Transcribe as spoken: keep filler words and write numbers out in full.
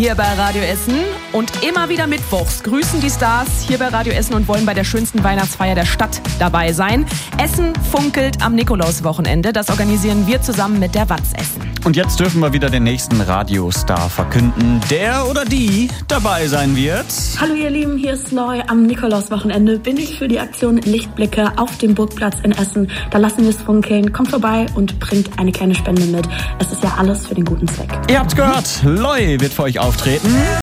hier bei Radio Essen. Und immer wieder mittwochs grüßen die Stars hier bei Radio Essen und wollen bei der schönsten Weihnachtsfeier der Stadt dabei sein. Essen funkelt am Nikolauswochenende. Das organisieren wir zusammen mit der Watz Essen. Und jetzt dürfen wir wieder den nächsten Radiostar verkünden, der oder die dabei sein wird. Hallo ihr Lieben, hier ist Neu. Am Nikolauswochenende bin ich für die Aktion Lichtblicke auf dem Burgplatz in Essen. Da lassen wir es funkeln. Kommt vorbei und bringt eine kleine Spende mit. Es ist ja alles für den guten Zweck. Ihr habt's gehört, Loi wird für euch auftreten.